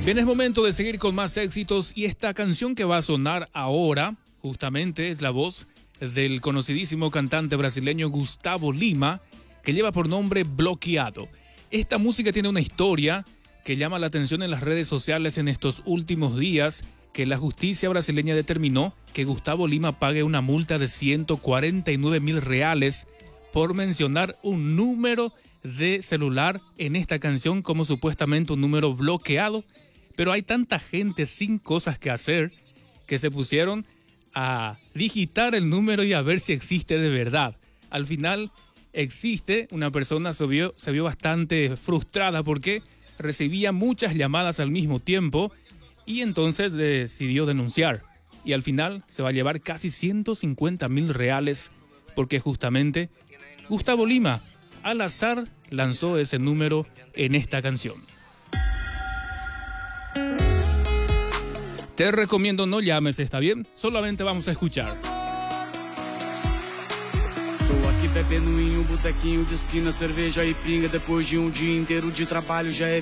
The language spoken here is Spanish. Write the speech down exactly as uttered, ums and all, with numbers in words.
Bien, es momento de seguir con más éxitos y esta canción que va a sonar ahora, justamente es la voz del conocidísimo cantante brasileño Gustavo Lima, que lleva por nombre Bloqueado. Esta música tiene una historia que llama la atención en las redes sociales en estos últimos días, que la justicia brasileña determinó que Gustavo Lima pague una multa de ciento cuarenta y nueve mil reales por mencionar un número de celular en esta canción como supuestamente un número bloqueado. Pero hay tanta gente sin cosas que hacer que se pusieron a digitar el número y a ver si existe de verdad. Al final existe, una persona se vio, se vio bastante frustrada porque recibía muchas llamadas al mismo tiempo y entonces decidió denunciar. Y al final se va a llevar casi ciento cincuenta mil reales porque justamente Gustavo Lima al azar lanzó ese número en esta canción. Te recomiendo no llames, ¿está bien? Solamente vamos a escuchar. Bebendo em um botequinho de esquina, cerveja e pinga. Depois de um dia inteiro de trabalho, já é